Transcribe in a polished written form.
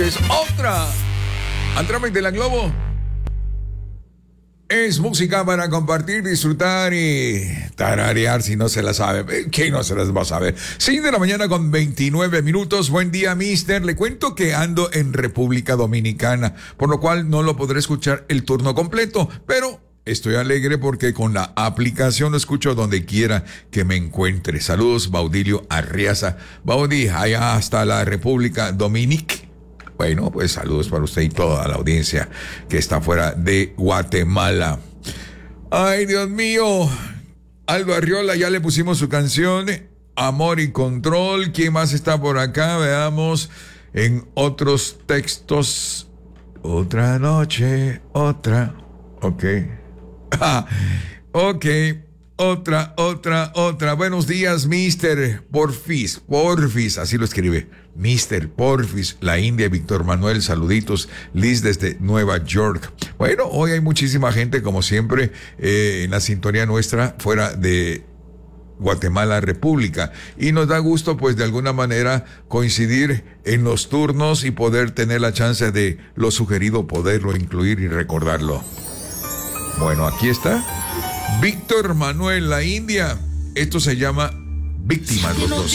noches. Otra. A través de la Globo. Es música para compartir, disfrutar y tararear si no se la sabe. ¿Quién no se las va a saber? 6 de la mañana con 29 minutos. Buen día, mister. Le cuento que ando en República Dominicana, por lo cual no lo podré escuchar el turno completo, pero estoy alegre porque con la aplicación lo escucho donde quiera que me encuentre. Saludos, Baudilio Arriaza. Baudi, allá hasta la República Dominicana. Bueno, pues saludos para usted y toda la audiencia que está fuera de Guatemala. Ay, Dios mío. Aldo Arriola, ya le pusimos su canción, Amor y Control. ¿Quién más está por acá? Veamos en otros textos. Otra noche, otra. Ok. Ok. Otra. Buenos días, mister. Porfis, así lo escribe. Mister Porfis, la India, Víctor Manuel, saluditos. Liz desde Nueva York. Bueno, hoy hay muchísima gente, como siempre, en la sintonía nuestra, fuera de Guatemala República. Y nos da gusto, pues, de alguna manera, coincidir en los turnos y poder tener la chance de lo sugerido, poderlo incluir y recordarlo. Bueno, aquí está. Víctor Manuel, la India. Esto se llama Víctimas, los dos.